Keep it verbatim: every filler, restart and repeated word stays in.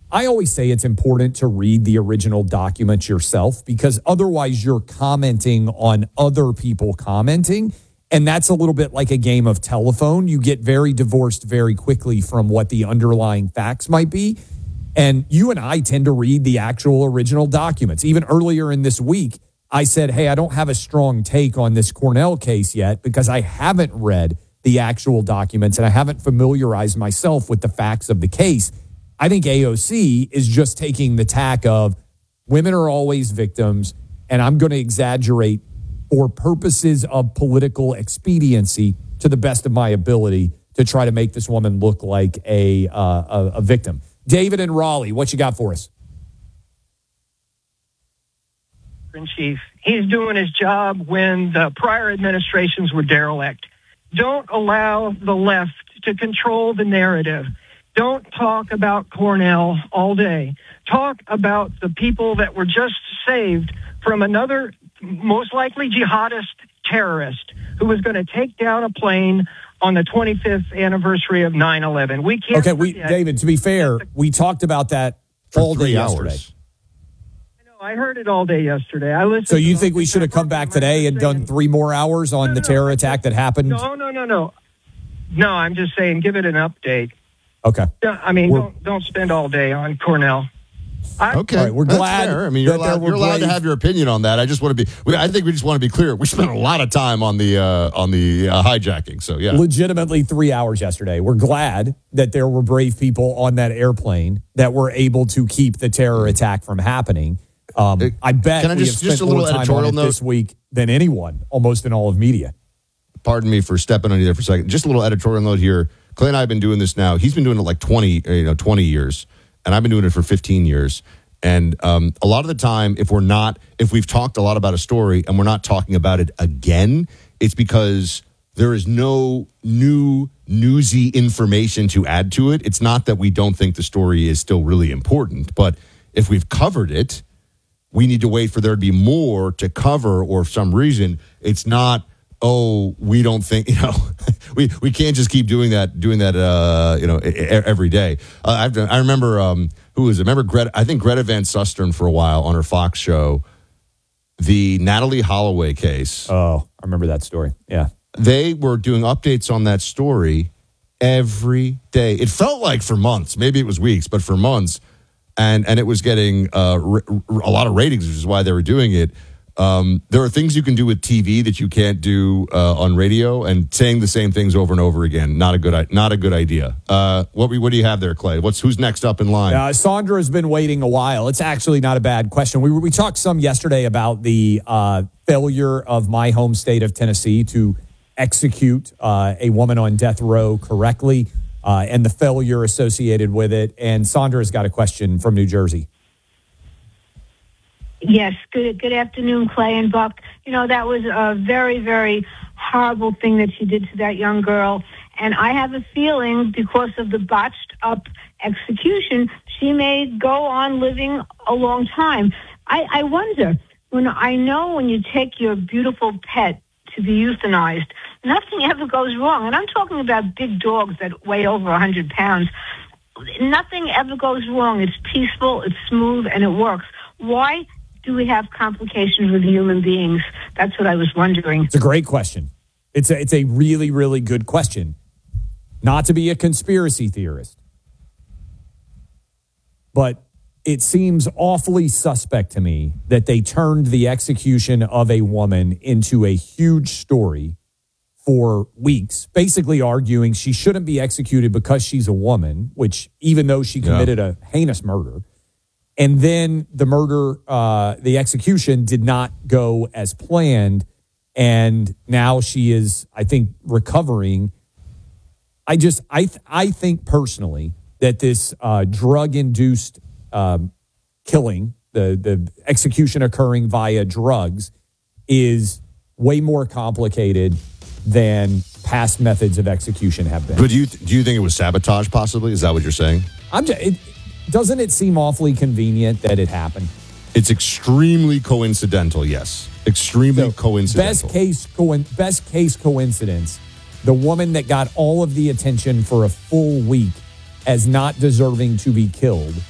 I always say it's important to read the original documents yourself because otherwise you're commenting on other people commenting. And that's a little bit like a game of telephone. You get very divorced very quickly from what the underlying facts might be. And you and I tend to read the actual original documents. Even earlier in this week, I said, hey, I don't have a strong take on this Cornell case yet because I haven't read the actual documents and I haven't familiarized myself with the facts of the case. I think A O C is just taking the tack of women are always victims, and I'm going to exaggerate for purposes of political expediency to the best of my ability to try to make this woman look like a uh, a, a victim. David in Raleigh, what you got for us? In chief, he's doing his job when the prior administrations were derelict. Don't allow the left to control the narrative. Don't talk about Cornell all day. Talk about the people that were just saved from another, most likely jihadist terrorist who was going to take down a plane on the twenty-fifth anniversary of nine eleven. We can't. Okay, we, David, to be fair, we talked about that all day yesterday. I know, I heard it all day yesterday. I listened. So you think we should have come back today and done three more hours on no, the no, terror attack that happened? No, no, no, no. No, I'm just saying, give it an update. Okay. I mean, don't don't spend all day on Cornell. I, okay, right, we're That's glad. Fair. I mean, you're allowed, you're allowed to have your opinion on that. I just want to be. We, I think we just want to be clear. We spent a lot of time on the uh, on the uh, hijacking. So yeah, legitimately three hours yesterday. We're glad that there were brave people on that airplane that were able to keep the terror attack from happening. Um, it, I bet can I we just, have spent just a little more time editorial on it note this week than anyone, almost in all of media. Pardon me for stepping on you there for a second. Just a little editorial note here. Clay and I have been doing this now. He's been doing it like twenty, you know, twenty years, and I've been doing it for fifteen years. And um, a lot of the time, if we're not, if we've talked a lot about a story and we're not talking about it again, it's because there is no new newsy information to add to it. It's not that we don't think the story is still really important, but if we've covered it, we need to wait for there to be more to cover, or for some reason, it's not, oh, we don't think, you know, we, we can't just keep doing that, doing that, uh, you know, every day. Uh, I've done, I remember, um, who was it? Remember Greta, I think Greta Van Susteren for a while on her Fox show, the Natalie Holloway case. Oh, I remember that story. Yeah. They were doing updates on that story every day. It felt like for months, maybe it was weeks, but for months. And, and it was getting uh, r- r- a lot of ratings, which is why they were doing it. Um, there are things you can do with T V that you can't do uh, on radio, and saying the same things over and over again, not a good, not a good idea. Uh, what what do you have there, Clay? What's who's next up in line? Uh, Sandra has been waiting a while. It's actually not a bad question. We we talked some yesterday about the uh, failure of my home state of Tennessee to execute uh, a woman on death row correctly, uh, and the failure associated with it. And Sandra's got a question from New Jersey. Yes, good good afternoon, Clay and Buck. You know, that was a very, very horrible thing that she did to that young girl. And I have a feeling because of the botched up execution, she may go on living a long time. I, I wonder, when I know when you take your beautiful pet to be euthanized, nothing ever goes wrong. And I'm talking about big dogs that weigh over one hundred pounds. Nothing ever goes wrong. It's peaceful, it's smooth, and it works. Why do we have complications with human beings? That's what I was wondering. It's a great question. It's a, it's a really, really good question. Not to be a conspiracy theorist, but it seems awfully suspect to me that they turned the execution of a woman into a huge story for weeks, basically arguing she shouldn't be executed because she's a woman, which even though she committed yeah. a heinous murder. And then the murder, uh, the execution did not go as planned. And now she is, I think, recovering. I just, I, th- I think personally that this uh, drug-induced um, killing, the, the execution occurring via drugs, is way more complicated than past methods of execution have been. But do you, do you think it was sabotage possibly? Is that what you're saying? I'm just... It, Doesn't it seem awfully convenient that it happened? It's extremely coincidental, yes. Extremely so, coincidental. Best case, co- best case coincidence, the woman that got all of the attention for a full week as not deserving to be killed